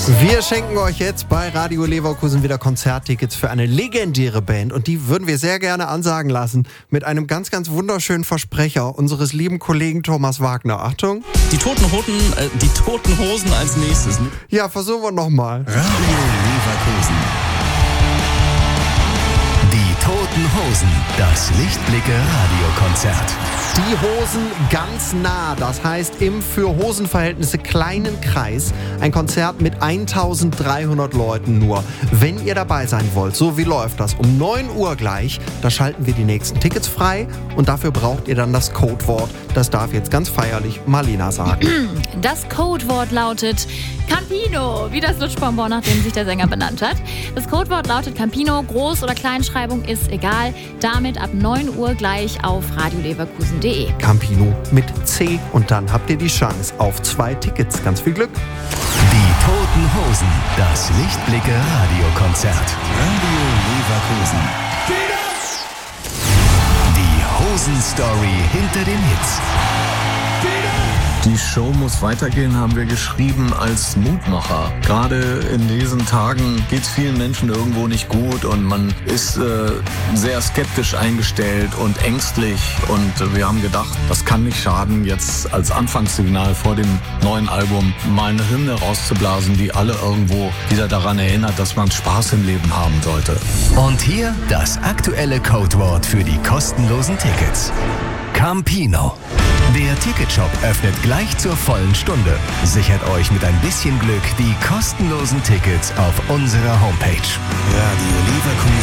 Wir schenken euch jetzt bei Radio Leverkusen wieder Konzerttickets für eine legendäre Band und die würden wir sehr gerne ansagen lassen mit einem ganz, ganz wunderschönen Versprecher unseres lieben Kollegen Thomas Wagner. Achtung. Die Toten Hosen als nächstes. Ja, versuchen wir nochmal. Radio Leverkusen. Die Toten Hosen, das Lichtblicke-Radiokonzert. Die Hosen ganz nah, das heißt im für Hosenverhältnisse kleinen Kreis. Ein Konzert mit 1300 Leuten nur. Wenn ihr dabei sein wollt, so wie läuft das? Um 9 Uhr gleich, da schalten wir die nächsten Tickets frei und dafür braucht ihr dann das Codewort. Das darf jetzt ganz feierlich Marlena sagen. Das Codewort lautet Campino, wie das Lutschbonbon, nach dem sich der Sänger benannt hat. Das Codewort lautet Campino, Groß- oder Kleinschreibung ist egal. Damit ab 9 Uhr gleich auf radioleverkusen.de. Campino mit C und dann habt ihr die Chance auf 2 Tickets. Ganz viel Glück. Die Toten Hosen, das Lichtblicke-Radiokonzert. Radio Leverkusen. Die Hosen-Story hinter den Hits. Die Show muss weitergehen, haben wir geschrieben als Mutmacher. Gerade in diesen Tagen geht es vielen Menschen irgendwo nicht gut und man ist sehr skeptisch eingestellt und ängstlich. Und wir haben gedacht, das kann nicht schaden, jetzt als Anfangssignal vor dem neuen Album mal eine Hymne rauszublasen, die alle irgendwo wieder daran erinnert, dass man Spaß im Leben haben sollte. Und hier das aktuelle Codewort für die kostenlosen Tickets. Campino. Der Ticketshop öffnet gleich zur vollen Stunde. Sichert euch mit ein bisschen Glück die kostenlosen Tickets auf unserer Homepage. Radio Leverkusen.